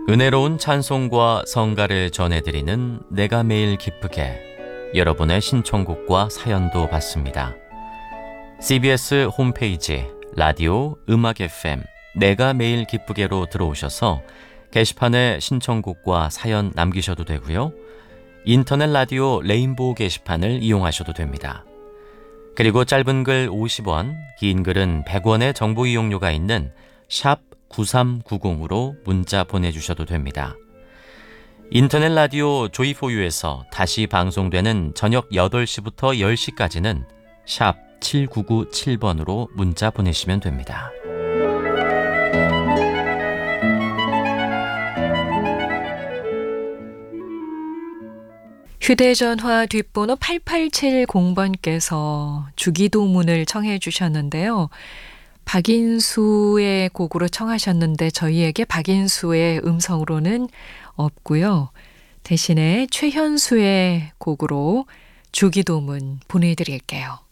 은혜로운 찬송과 성가를 전해드리는 내가 매일 기쁘게, 여러분의 신청곡과 사연도 받습니다. CBS 홈페이지 라디오 음악 FM 내가 매일 기쁘게로 들어오셔서 게시판에 신청곡과 사연 남기셔도 되고요. 인터넷 라디오 레인보우 게시판을 이용하셔도 됩니다. 그리고 짧은 글 50원, 긴 글은 100원의 정보 이용료가 있는 샵 9390으로 문자 보내주셔도 됩니다. 인터넷 라디오 조이포유에서 다시 방송되는 저녁 8시부터 10시까지는 샵 7997번으로 문자 보내시면 됩니다. 휴대전화 뒷번호 8870번께서 주기도문을 청해 주셨는데요. 박인수의 곡으로 청하셨는데 저희에게 박인수의 음성으로는 없고요. 대신에 최현수의 곡으로 주기도문 보내드릴게요.